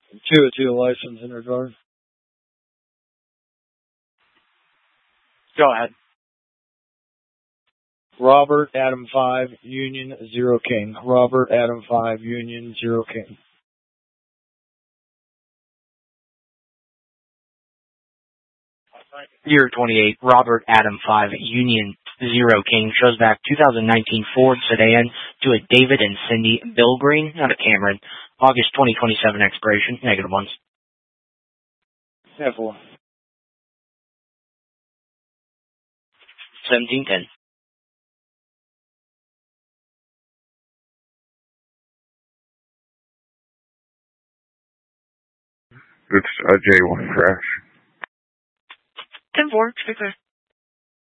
202 license in regard. Go ahead. Robert Adam 5 Union 0 King. Robert Adam 5 Union 0 King. Year 28, Robert Adam 5 Union 0 King shows back 2019 Ford sedan to a David and Cindy Bilgreen out of Cameron. August 2027 expiration, -1s. F1. 1710. It's a J1 crash. 10-4, speak there.